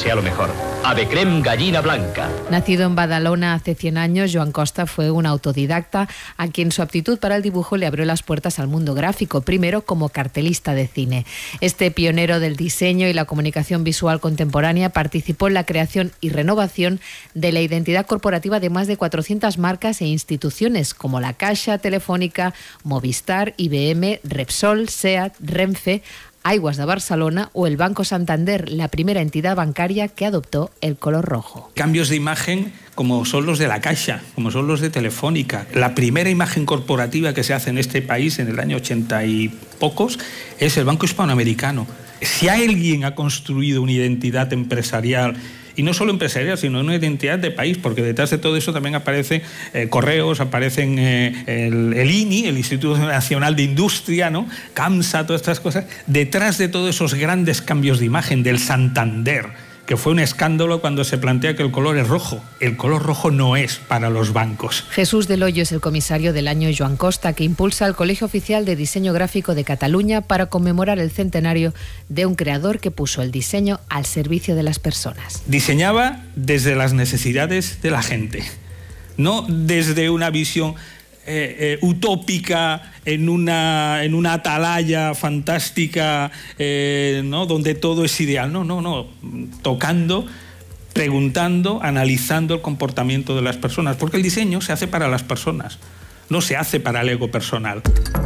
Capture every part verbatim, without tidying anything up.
sea lo mejor. Ave Creme Gallina Blanca. Nacido en Badalona hace cien años, Joan Costa fue un autodidacta a quien su aptitud para el dibujo le abrió las puertas al mundo gráfico, primero como cartelista de cine. Este pionero del diseño y la comunicación visual contemporánea participó en la creación y renovación de la identidad corporativa de más de cuatrocientas marcas e instituciones como la Caixa, Telefónica, Movistar, I B M, Repsol, SEAT, Renfe, Aigües de Barcelona o el Banco Santander, la primera entidad bancaria que adoptó el color rojo. Cambios de imagen como son los de la Caixa, como son los de Telefónica. La primera imagen corporativa que se hace en este país en el año ochenta y pocos es el Banco Hispanoamericano. Si alguien ha construido una identidad empresarial, y no solo empresarial, sino una identidad de país, porque detrás de todo eso también aparecen eh, Correos, aparecen eh, el, el I N I, el Instituto Nacional de Industria, ¿no? CAMSA, todas estas cosas. Detrás de todos esos grandes cambios de imagen del Santander, que fue un escándalo cuando se plantea que el color es rojo. El color rojo no es para los bancos. Jesús del Hoyo es el comisario del año Joan Costa, que impulsa el Colegio Oficial de Diseño Gráfico de Cataluña para conmemorar el centenario de un creador que puso el diseño al servicio de las personas. Diseñaba desde las necesidades de la gente, no desde una visión Eh, eh, utópica en una, en una atalaya fantástica, eh, ¿no? Donde todo es ideal. No, no, no. Tocando, preguntando, analizando el comportamiento de las personas. Porque el diseño se hace para las personas, no se hace para el ego personal.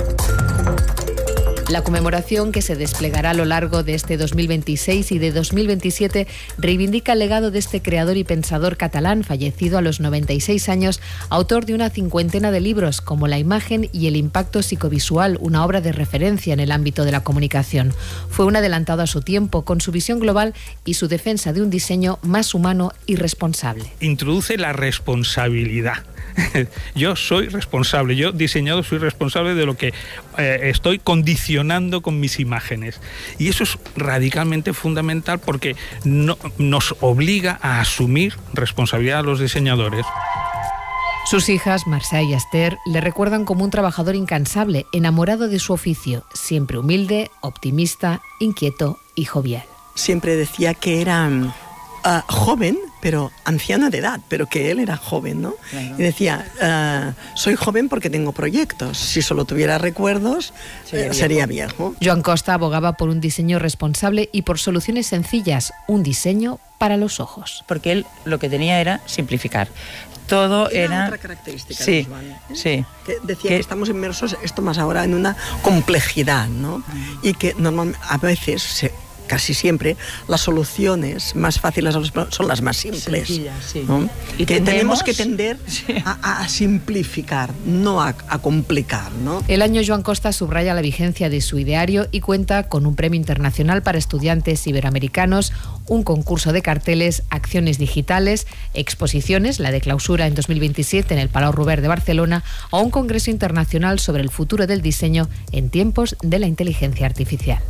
La conmemoración, que se desplegará a lo largo de este dos mil veintiséis y de dos mil veintisiete, reivindica el legado de este creador y pensador catalán, fallecido a los noventa y seis años, autor de una cincuentena de libros como La imagen y el impacto psicovisual, una obra de referencia en el ámbito de la comunicación. Fue un adelantado a su tiempo, con su visión global y su defensa de un diseño más humano y responsable. Introduce la responsabilidad. Yo soy responsable, yo diseñador soy responsable de lo que eh, estoy condicionando con mis imágenes, y eso es radicalmente fundamental porque no, nos obliga a asumir responsabilidad a los diseñadores. Sus hijas, Marcia y Esther, le recuerdan como un trabajador incansable, enamorado de su oficio, siempre humilde, optimista, inquieto y jovial. Siempre decía que era Uh, joven, pero anciano de edad, pero que él era joven, ¿no? Claro. Y decía, uh, soy joven porque tengo proyectos. Si solo tuviera recuerdos, sería, eh, viejo. sería viejo. Joan Costa abogaba por un diseño responsable y por soluciones sencillas, un diseño para los ojos. Porque él lo que tenía era simplificar. Todo era... era... otra característica sí, de Joan, ¿eh? sí. Que decía que... que estamos inmersos, esto más ahora, en una complejidad, ¿no? Uh-huh. Y que normalmente, a veces... se casi siempre las soluciones más fáciles son las más simples. Sencilla, sí. ¿No? Y que tendemos... tenemos que tender sí. a, a simplificar, no a, a complicar, ¿no? El año Joan Costa subraya la vigencia de su ideario y cuenta con un premio internacional para estudiantes iberoamericanos, un concurso de carteles, acciones digitales, exposiciones, la de clausura en dos mil veintisiete en el Palau Robert de Barcelona, o un congreso internacional sobre el futuro del diseño en tiempos de la inteligencia artificial.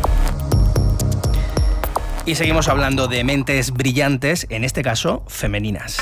Y seguimos hablando de mentes brillantes, en este caso, femeninas.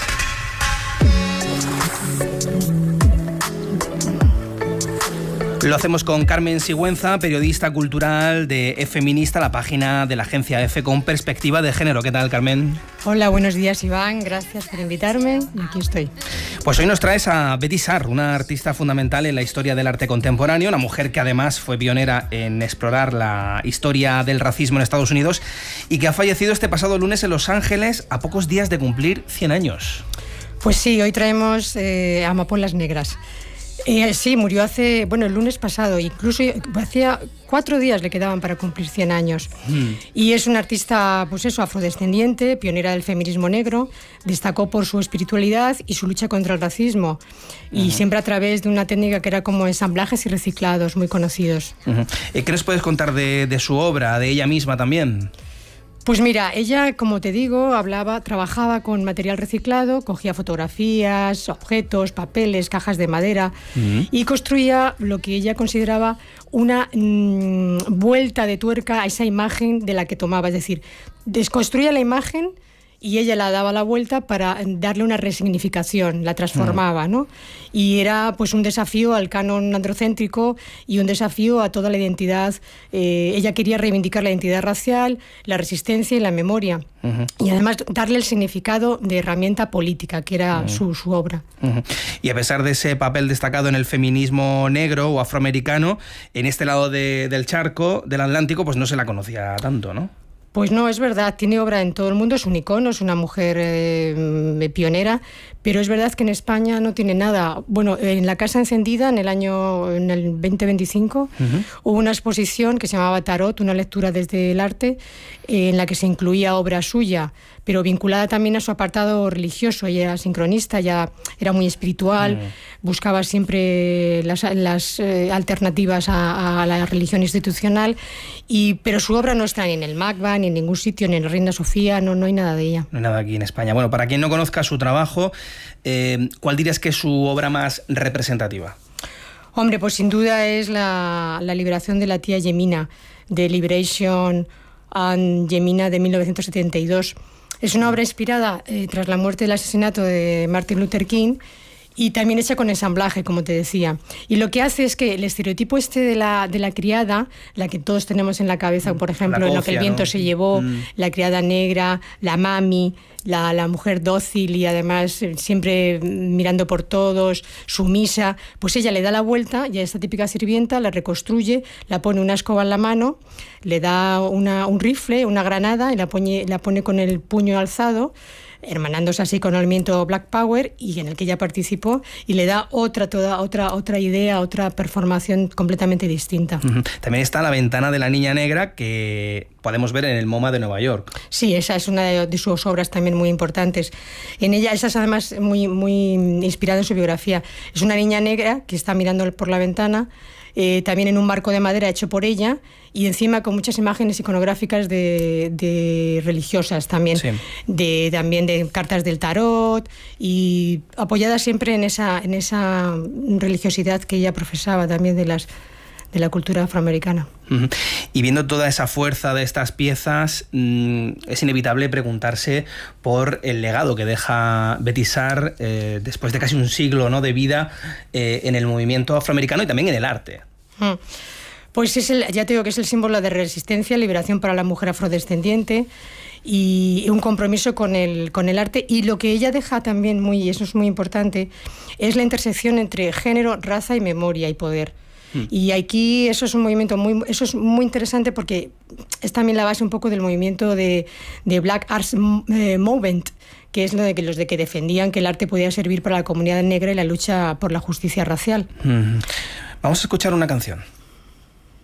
Lo hacemos con Carmen Sigüenza, periodista cultural de E-Feminista, la página de la agencia EFE con perspectiva de género. ¿Qué tal, Carmen? Hola, buenos días, Iván. Gracias por invitarme. Aquí estoy. Pues hoy nos traes a Betty Saar, una artista fundamental en la historia del arte contemporáneo, una mujer que además fue pionera en explorar la historia del racismo en Estados Unidos y que ha fallecido este pasado lunes en Los Ángeles a pocos días de cumplir cien años. Pues sí, hoy traemos eh, Amapolas Negras. Eh, sí, murió hace, bueno, el lunes pasado, incluso hacía cuatro días le quedaban para cumplir cien años. Mm. Y es una artista, pues eso, afrodescendiente, pionera del feminismo negro, destacó por su espiritualidad y su lucha contra el racismo, uh-huh. y siempre a través de una técnica que era como ensamblajes y reciclados, muy conocidos. Uh-huh. ¿Qué nos puedes contar de, de su obra, de ella misma también? Pues mira, ella, como te digo, hablaba, trabajaba con material reciclado, cogía fotografías, objetos, papeles, cajas de madera, uh-huh. y construía lo que ella consideraba una mmm, vuelta de tuerca a esa imagen de la que tomaba. Es decir, desconstruía la imagen y ella la daba la vuelta para darle una resignificación, la transformaba, ¿no? Y era pues un desafío al canon androcéntrico y un desafío a toda la identidad. Eh, ella quería reivindicar la identidad racial, la resistencia y la memoria. Uh-huh. Y además darle el significado de herramienta política, que era uh-huh. su, su obra. Uh-huh. Y a pesar de ese papel destacado en el feminismo negro o afroamericano, en este lado de, del charco, del Atlántico, pues no se la conocía tanto, ¿no? Pues no, es verdad, tiene obra en todo el mundo, es un icono, es una mujer eh, pionera, pero es verdad que en España no tiene nada. Bueno, en la Casa Encendida, en el año en el veinte veinticinco, uh-huh. hubo una exposición que se llamaba Tarot, una lectura desde el arte, eh, en la que se incluía obra suya, pero vinculada también a su apartado religioso. Ella era sincronista, ella era muy espiritual, uh-huh. buscaba siempre las, las eh, alternativas a, a la religión institucional, y, pero su obra no está ni en el MACBA, ni en ningún sitio, ni en la Reina Sofía, no, no hay nada de ella. No hay nada aquí en España. Bueno, para quien no conozca su trabajo, eh, ¿cuál dirías que es su obra más representativa? Hombre, pues sin duda es la, la liberación de la tía Yemina, de Liberation and Yemina, de mil novecientos setenta y dos. Es una obra inspirada eh, tras la muerte del asesinato de Martin Luther King, y también hecha con ensamblaje, como te decía. Y lo que hace es que el estereotipo este de la, de la criada, la que todos tenemos en la cabeza, por ejemplo, cofia, en Lo que el viento, ¿no?, se llevó, mm. la criada negra, la mami, la, la mujer dócil y además siempre mirando por todos, sumisa, pues ella le da la vuelta y a esta típica sirvienta la reconstruye, la pone una escoba en la mano, le da una, un rifle, una granada, y la pone, la pone con el puño alzado, hermanándose así con el movimiento Black Power, y en el que ella participó, y le da otra toda otra otra idea, otra performación completamente distinta. Uh-huh. También está La ventana de la niña negra, que podemos ver en el MoMA de Nueva York. Sí, esa es una de, de sus obras también muy importantes. En ella, esa es además muy, muy inspirada en su biografía. Es una niña negra que está mirando por la ventana, Eh, también en un marco de madera hecho por ella, y encima con muchas imágenes iconográficas de, de religiosas también, sí. de, también de cartas del tarot, y apoyada siempre en esa, en esa religiosidad que ella profesaba también de las de la cultura afroamericana. Uh-huh. Y viendo toda esa fuerza de estas piezas, mmm, es inevitable preguntarse por el legado que deja Betty Saar eh, después de casi un siglo, ¿no?, de vida eh, en el movimiento afroamericano y también en el arte. Uh-huh. Pues es el, ya te digo que es el símbolo de resistencia, liberación para la mujer afrodescendiente y un compromiso con el, con el arte. Y lo que ella deja también, muy, y eso es muy importante, es la intersección entre género, raza y memoria y poder. Y aquí eso es un movimiento muy, eso es muy interesante, porque es también la base un poco del movimiento de, de Black Arts Movement, que es lo de que los de que defendían que el arte podía servir para la comunidad negra y la lucha por la justicia racial. Mm. Vamos a escuchar una canción.